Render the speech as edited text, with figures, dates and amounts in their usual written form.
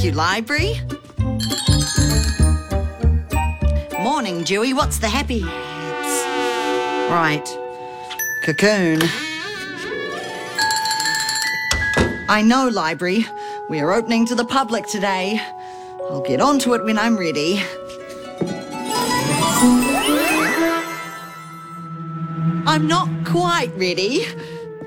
you, library. Morning, Dewey. What's the happy? Right. Cocoon. I know, library. We are opening to the public today. I'll get onto it when I'm ready. I'm not quite ready.